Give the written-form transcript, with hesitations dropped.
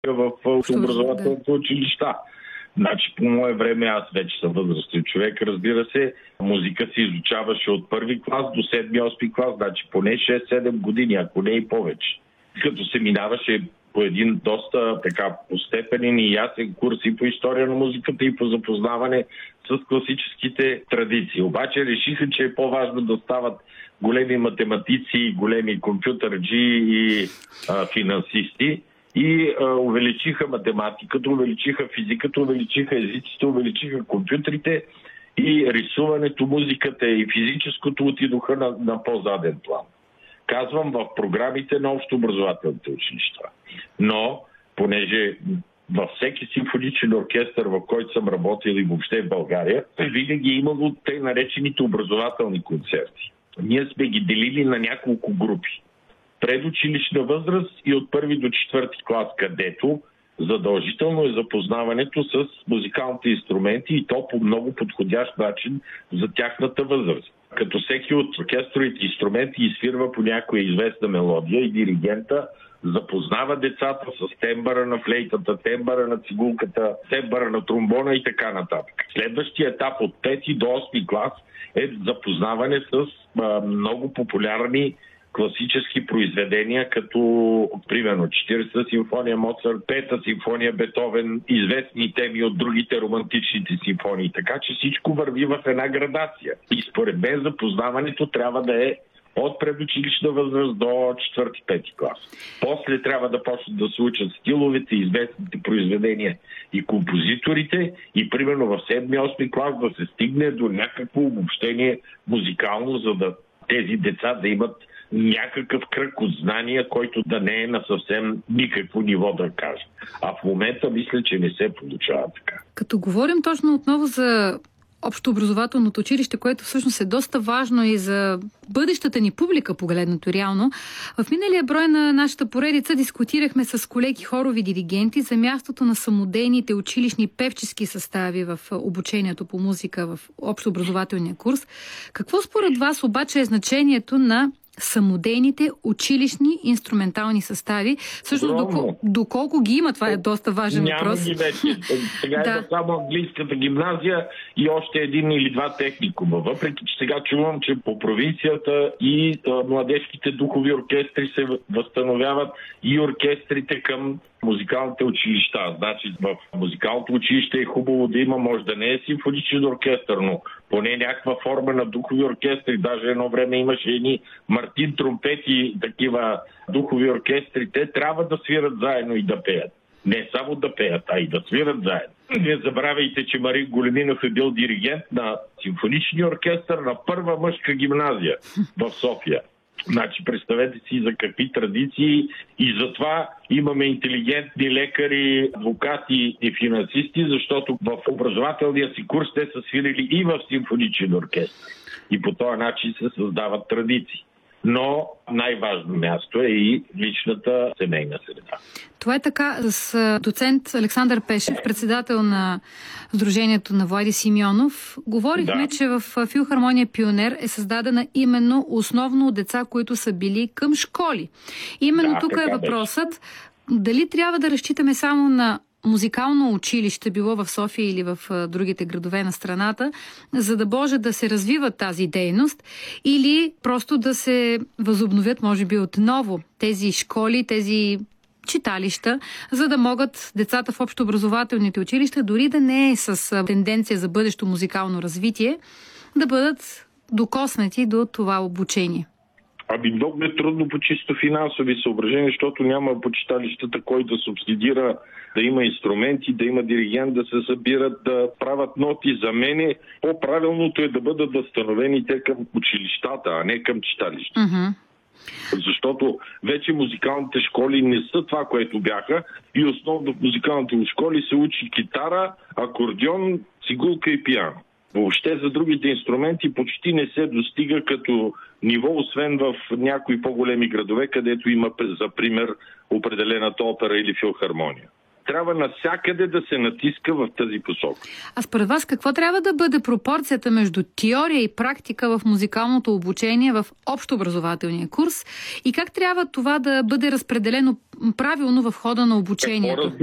в образователните училища. Значи, по мое време, аз вече съм възрастен човек, разбира се, музика се изучаваше от първи клас до 7-8 клас, значи поне 6-7 години, ако не и повече. Като се минаваше по един доста така постепенен и ясен курс и по история на музиката, и по запознаване с класическите традиции. Обаче решиха, че е по-важно да стават големи математици, големи компютърджи и финансисти. И увеличиха математиката, увеличиха физиката, увеличиха езиците, увеличиха компютрите и рисуването, музиката и физическото отидоха на по-заден план. Казвам в програмите на общообразователните училища. Но, понеже във всеки симфоничен оркестър, в който съм работил и въобще в България, винаги е имало те наречените образователни концерти. Ние сме ги делили на няколко групи. Предучилищна възраст и от първи до четвърти клас, където задължително е запознаването с музикалните инструменти и то по много подходящ начин за тяхната възраст. Като всеки от оркестровите инструменти изфирва по някоя известна мелодия и диригента запознава децата с тембъра на флейтата, тембъра на цигулката, тембъра на тромбона и така нататък. Следващия етап от 5 до 8 клас е запознаване с много популярни класически произведения, като примерно 40-та симфония Моцарт, 5-та симфония Бетовен, известни теми от другите романтичните симфонии. Така че всичко върви в една градация. И според мен запознаването трябва да е от предучилищна възраст до 4-5 клас. После трябва да почнат да се учат стиловете, известните произведения и композиторите и примерно в 7-8 клас да се стигне до някакво обобщение музикално, за да тези деца да имат някакъв кръг от знания, който да не е на съвсем никакво ниво, да кажем. А в момента мисля, че не се получава така. Като говорим точно отново за общообразователното училище, което всъщност е доста важно и за бъдещата ни публика, погледнато реално. В миналия брой на нашата поредица дискутирахме с колеги хорови диригенти за мястото на самодейните училищни певчески състави в обучението по музика в общообразователния курс. Какво според вас обаче е значението на самодейните училищни инструментални състави? Всъщност, доколко ги има, това е доста важен въпрос. Няма ги вече. Сега е само английската гимназия и още един или два техникума. Въпреки че сега чувам, че по провинцията и младежките духови оркестри се възстановяват и оркестрите към музикалните училища. Значи в музикалното училище е хубаво да има, може да не е симфоничен оркестър, но поне някаква форма на духови оркестри. Даже едно време имаше едни Мартин тромпети, такива духови оркестри. Те трябва да свират заедно и да пеят. Не само да пеят, а и да свират заедно. Не забравяйте, че Марин Големинов е бил диригент на симфоничния оркестър на първа мъжка гимназия в София. Значи, представете си за какви традиции и затова имаме интелигентни лекари, адвокати и финансисти, защото в образователния си курс те са свирили и в симфоничен оркестър. И по този начин се създават традиции. Но най-важно място е и личната семейна среда. Това е така с доцент Александър Пешев, председател на Сдружението на Влади Симеонов. Говорихме, че в филхармония Пионер е създадена именно основно от деца, които са били към школи. Именно тук е въпросът, дали трябва да разчитаме само на музикално училище, било в София или в другите градове на страната, за да може да се развива тази дейност, или просто да се възобновят, може би, отново тези школи, тези читалища, за да могат децата в общообразователните училища, дори да не е с тенденция за бъдещо музикално развитие, да бъдат докоснати до това обучение. Много е трудно по чисто финансови съображения, защото няма по читалищата кой да субсидира, да има инструменти, да има диригент, да се събират, да правят ноти. За мен по-правилното е да бъдат възстановени те към училищата, а не към читалищата. Uh-huh. Защото вече музикалните школи не са това, което бяха и основно в музикалните школи се учи китара, акордеон, цигулка и пиано. Въобще за другите инструменти почти не се достига като ниво, освен в някои по-големи градове, където има, за пример, определената опера или филхармония. трябва навсякъде да се натиска в тази посока. А според вас какво трябва да бъде пропорцията между теория и практика в музикалното обучение в общообразователния курс и как трябва това да бъде разпределено правилно в хода на обучението?